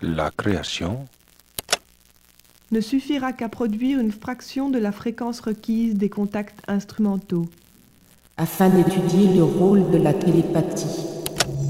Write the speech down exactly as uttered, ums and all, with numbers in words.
La création ne suffira qu'à produire une fraction de la fréquence requise des contacts instrumentaux. Afin d'étudier le rôle de la télépathie.